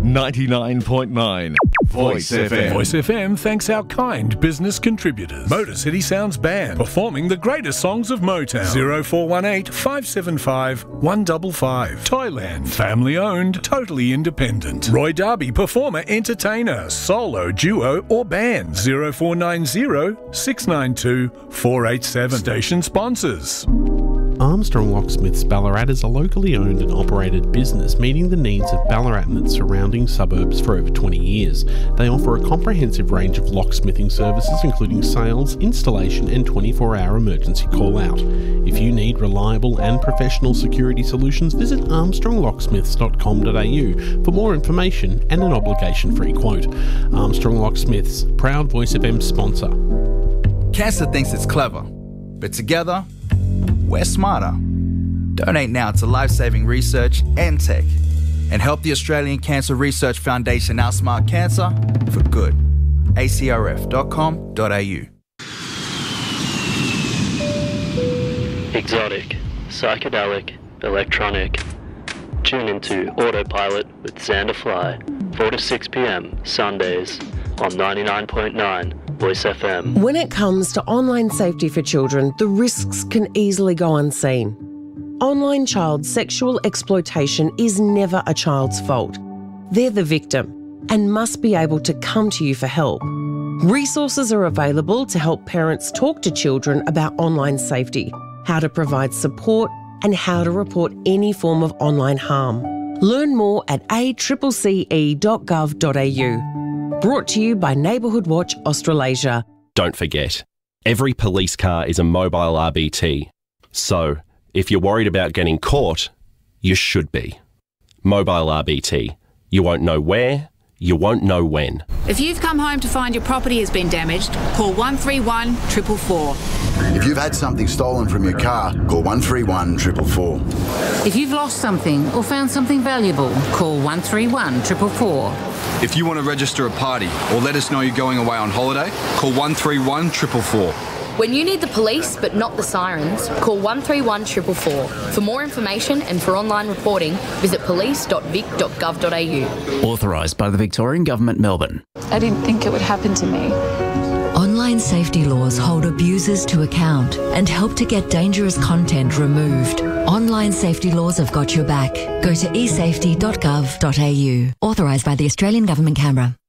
99.9 Voice FM. Voice FM thanks our kind business contributors. Motor City Sounds Band, performing the greatest songs of Motown. 0418 575 155. Toyland, family owned, totally independent. Roy Darby, performer, entertainer, solo, duo or band. 0490 692 487. Station sponsors. Armstrong Locksmiths Ballarat is a locally owned and operated business meeting the needs of Ballarat and its surrounding suburbs for over 20 years. They offer a comprehensive range of locksmithing services including sales, installation and 24-hour emergency call-out. If you need reliable and professional security solutions, visit armstronglocksmiths.com.au for more information and an obligation-free quote. Armstrong Locksmiths, proud Voice FM sponsor. Cancer thinks it's clever, but together, we're smarter. Donate now to life-saving research and tech and help the Australian Cancer Research Foundation outsmart cancer for good. acrf.com.au. Exotic, psychedelic, electronic. Tune into Autopilot with Xander Fly, 4 to 6 p.m. Sundays on 99.9 Voice FM. When it comes to online safety for children, the risks can easily go unseen. Online child sexual exploitation is never a child's fault. They're the victim and must be able to come to you for help. Resources are available to help parents talk to children about online safety, how to provide support and how to report any form of online harm. Learn more at accce.gov.au. Brought to you by Neighbourhood Watch Australasia. Don't forget, every police car is a mobile RBT. So, if you're worried about getting caught, you should be. Mobile RBT. You won't know where, you won't know when. If you've come home to find your property has been damaged, call 131 444. If you've had something stolen from your car, call 131 444. If you've lost something or found something valuable, call 131 444. If you want to register a party or let us know you're going away on holiday, call 131 444. When you need the police but not the sirens, call 131 444. For more information and for online reporting, visit police.vic.gov.au. Authorised by the Victorian Government, Melbourne. I didn't think it would happen to me. Online safety laws hold abusers to account and help to get dangerous content removed. Online safety laws have got your back. Go to esafety.gov.au. Authorised by the Australian Government, Canberra.